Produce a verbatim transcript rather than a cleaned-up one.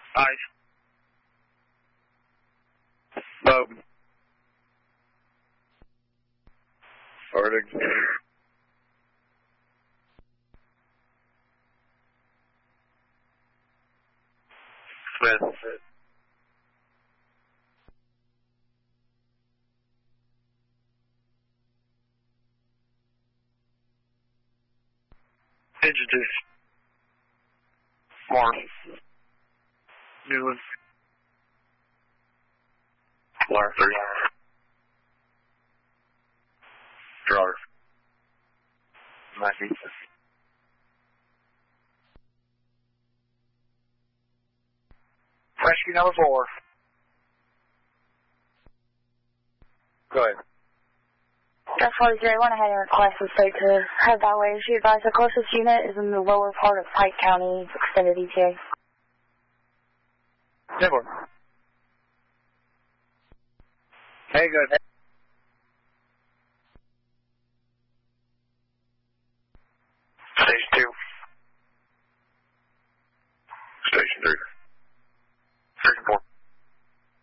Ice. Bowden. Harding. Smith. Introduce. Morris. Newland. Larford. Drawer. Mackey. Rescue number four. Go ahead. That's forty-three. I went ahead and requested state to head that way. She advised the closest unit is in the lower part of Pike County Extended E T A. Never. Hey, good. Station two. Station three.